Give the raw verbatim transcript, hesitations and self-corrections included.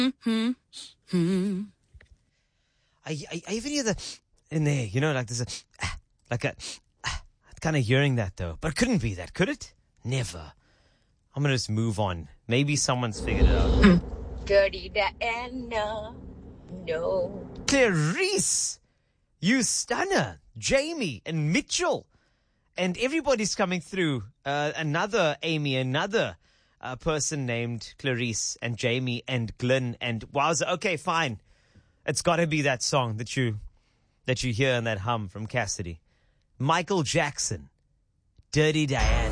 Mm-hmm. Mm-hmm. I, I, I even hear the in there, you know, like there's a, like a, kind of hearing that though. But it couldn't be that, could it? Never. I'm going to just move on. Maybe someone's figured it out. Dirty Diana, no. Clarice, you stunner, Jamie and Mitchell. And everybody's coming through. Uh, another Amy, another uh, person named Clarice and Jamie and Glenn and wowza. Okay, fine. It's got to be that song that you that you hear in that hum from Cassidy. Michael Jackson, Dirty Diana.